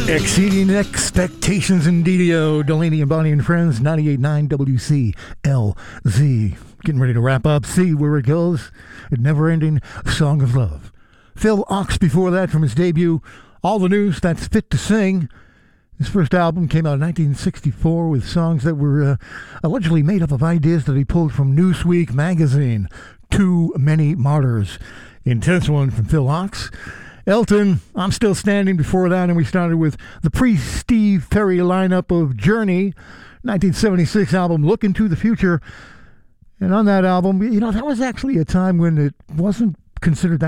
Exceeding expectations in DDO, Delaney and Bonnie and Friends, 98.9 WCLZ. Getting ready to wrap up. See where it goes. A never-ending song of love. Phil Ochs before that from his debut, All the News That's Fit to Sing. His first album came out in 1964 with songs that were allegedly made up of ideas that he pulled from Newsweek magazine. Too Many Martyrs. Intense one from Phil Ochs. Elton, I'm Still Standing before that, and we started with the pre-Steve Perry lineup of Journey, 1976 album Look Into the Future. And on that album, that was actually a time when it wasn't considered that